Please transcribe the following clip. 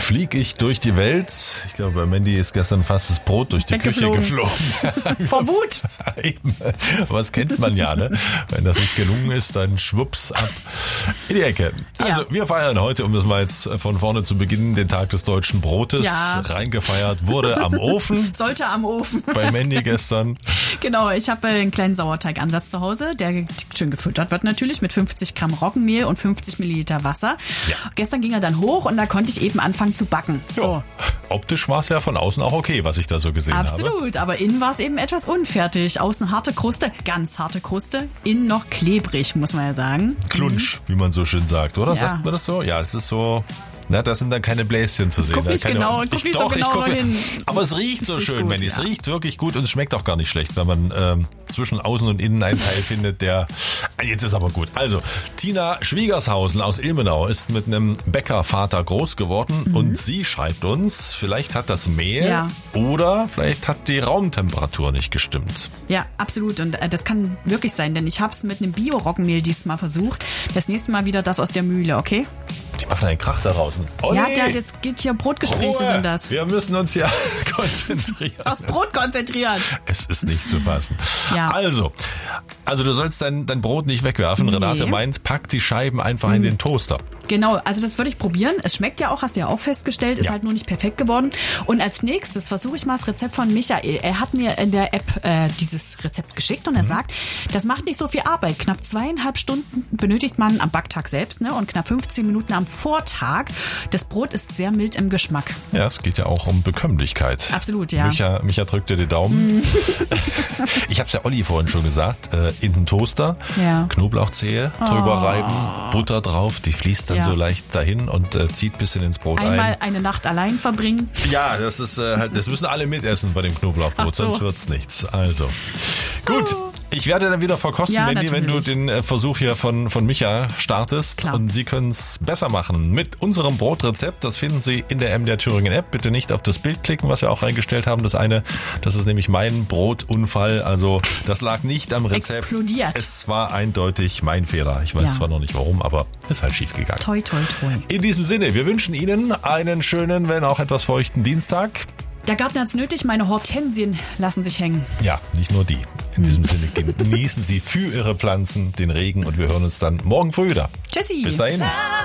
fliege ich durch die Welt. Ich glaube, bei Mandy ist gestern fast das Brot durch die Küche geflogen. Vor Wut. Aber das kennt man ja, ne? Wenn das nicht gelungen ist, dann schwupps ab in die Ecke. Also, wir feiern heute, um das mal jetzt von vorne zu beginnen, den Tag des deutschen Brotes. Ja. Reingefeiert wurde am Ofen. Sollte am Ofen. Bei Mandy gestern. Genau, ich habe einen kleinen Sauerteigansatz zu Hause, der schön gefüttert wird natürlich mit 50 Gramm Roggenmehl und 50 Milliliter Wasser. Ja. Gestern ging er dann hoch und da konnte ich eben anfangen zu backen. So. Optisch war es ja von außen auch okay, was ich da so gesehen habe. Absolut, aber innen war es eben etwas unfertig. Außen harte Kruste, ganz harte Kruste, innen noch klebrig, muss man ja sagen. Klunsch, wie man so schön sagt, oder? Ja. Sagt man das so? Ja, es ist so... Na, da sind dann keine Bläschen zu sehen. Guck nicht genau hin. Aber es riecht so schön, Mandy. Es riecht wirklich gut und es schmeckt auch gar nicht schlecht, wenn man zwischen Außen und Innen einen Teil findet, der... Jetzt ist aber gut. Also, Tina Schwiegershausen aus Ilmenau ist mit einem Bäckervater groß geworden und sie schreibt uns, vielleicht hat das Mehl oder vielleicht hat die Raumtemperatur nicht gestimmt. Ja, absolut. Und das kann wirklich sein, denn ich habe es mit einem Bio-Roggenmehl diesmal versucht. Das nächste Mal wieder das aus der Mühle, okay? Die machen einen Krach da draußen. Ja, das geht hier, Brotgespräche sind das. Wir müssen uns ja konzentrieren. Aufs Brot konzentrieren. Es ist nicht zu fassen. Ja. Also du sollst dein Brot nicht wegwerfen. Nee. Renate meint, pack die Scheiben einfach in den Toaster. Genau, also das würde ich probieren. Es schmeckt ja auch, hast du ja auch festgestellt, ist halt nur nicht perfekt geworden. Und als nächstes versuche ich mal das Rezept von Michael. Er hat mir in der App dieses Rezept geschickt und er sagt, das macht nicht so viel Arbeit. Knapp 2,5 Stunden benötigt man am Backtag selbst, ne? Und knapp 15 Minuten am Vortag. Das Brot ist sehr mild im Geschmack. Ja, es geht ja auch um Bekömmlichkeit. Absolut, ja. Micha drückt dir die Daumen. Ich habe es ja Olli vorhin schon gesagt, in den Toaster, Knoblauchzehe drüber reiben, Butter drauf, die fließt dann so leicht dahin und zieht ein bisschen ins Brot ein. Einmal eine Nacht allein verbringen. Ja, das ist das müssen alle mitessen bei dem Knoblauchbrot, sonst wird's nichts. Also, gut. Ich werde dann wieder verkosten, Mandy, wenn du den Versuch hier von Micha startest. Klar. Und Sie können es besser machen mit unserem Brotrezept. Das finden Sie in der MDR Thüringen App. Bitte nicht auf das Bild klicken, was wir auch reingestellt haben. Das ist nämlich mein Brotunfall. Also das lag nicht am Rezept. Explodiert. Es war eindeutig mein Fehler. Ich weiß zwar noch nicht warum, aber ist halt schief gegangen. Toi, toi, toi. In diesem Sinne, wir wünschen Ihnen einen schönen, wenn auch etwas feuchten Dienstag. Der Garten hat's nötig, meine Hortensien lassen sich hängen. Ja, nicht nur die. In diesem Sinne genießen Sie für Ihre Pflanzen den Regen und wir hören uns dann morgen früh wieder. Tschüssi. Bis dahin.